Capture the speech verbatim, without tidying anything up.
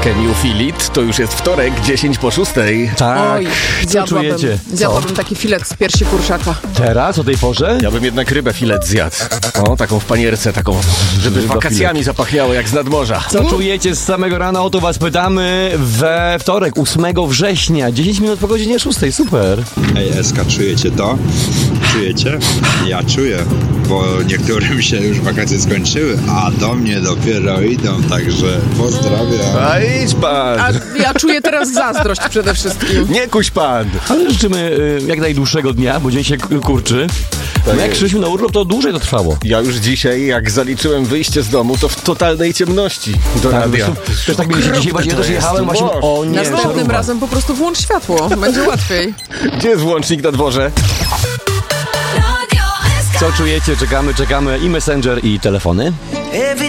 Can you feel it? To już jest wtorek, dziesięć po szóstej. Tak, Oj, co zjadłabym, czujecie? zjadłabym taki filet z piersi kurczaka. Teraz, o tej porze? Ja bym jednak rybę filet zjadł. O, taką w panierce, taką, żeby Ryba wakacjami zapachniało jak z nadmorza. Co czujecie z samego rana? O to was pytamy we wtorek, ósmego września, dziesięć minut po godzinie szóstej, super. Ej, Eska, czujecie to? Czujecie? Ja czuję, bo niektórym się już wakacje skończyły, a do mnie dopiero idą, także pozdrawiam. A idź pan! A ja czuję teraz zazdrość przede wszystkim. Nie kuś pan! Ale życzymy y, jak najdłuższego dnia, bo dzień się k- kurczy. No jak jest. szliśmy na urlop, to dłużej to trwało. Ja już dzisiaj, jak zaliczyłem wyjście z domu, to w totalnej ciemności do radia. Też, też tak mieliście dzisiaj, właśnie też to jechałem, jest właśnie, dwór. o nie, Następnym żarówka. razem po prostu włącz światło, będzie łatwiej. Gdzie jest włącznik na dworze? Co czujecie? Czekamy, czekamy i Messenger, i telefony. Every